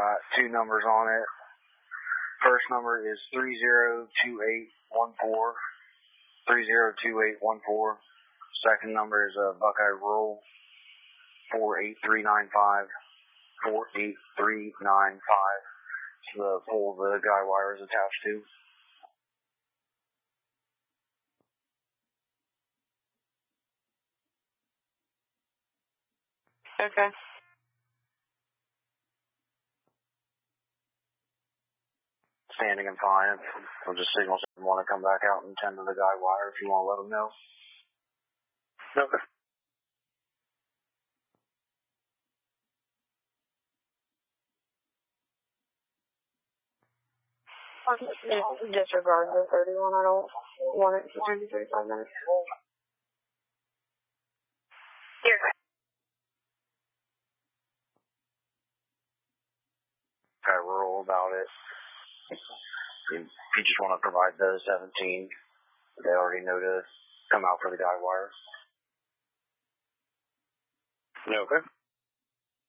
got two numbers on it. First number is 302814. 302814. Second number is Buckeye Rural 48395. 48395. It's the pole the guy wire is attached to. Okay. Standing and fine. We'll just signal someone want to come back out and tend to the guy wire if you want to let them know. Okay. Disregard the 31. I don't want it to turn to 35 minutes. Here. Kind of rural about it. If you just want to provide the 17, they already know to come out for the guy wire. Okay.